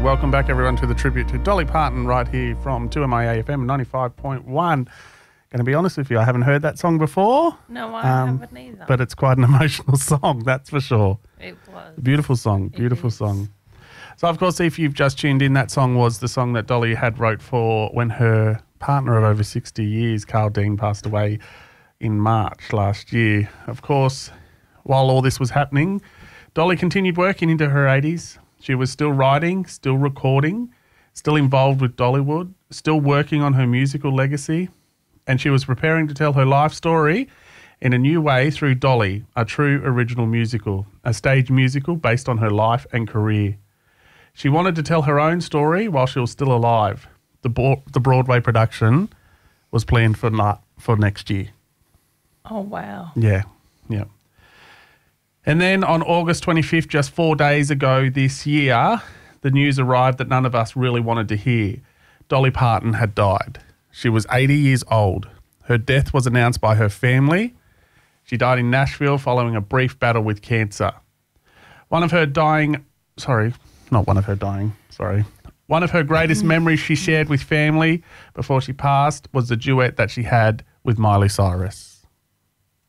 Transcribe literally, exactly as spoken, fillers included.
Welcome back, everyone, to the tribute to Dolly Parton right here from two M I A F M ninety-five point one. Going to be honest with you, I haven't heard that song before. No, I um, haven't either. But it's quite an emotional song, that's for sure. It was. Beautiful song, beautiful song. So, of course, if you've just tuned in, that song was the song that Dolly had wrote for when her partner of over sixty years, Carl Dean, passed away in March last year. Of course, while all this was happening, Dolly continued working into her eighties. She was still writing, still recording, still involved with Dollywood, still working on her musical legacy, and she was preparing to tell her life story in a new way through Dolly, a true original musical, a stage musical based on her life and career. She wanted to tell her own story while she was still alive. The, bo- the Broadway production was planned for na- for next year. Oh, wow. Yeah, yeah. And then on August twenty-fifth, just four days ago this year, the news arrived that none of us really wanted to hear. Dolly Parton had died. She was eighty years old. Her death was announced by her family. She died in Nashville following a brief battle with cancer. One of her dying, sorry, not one of her dying, sorry. One of her greatest memories she shared with family before she passed was the duet that she had with Miley Cyrus.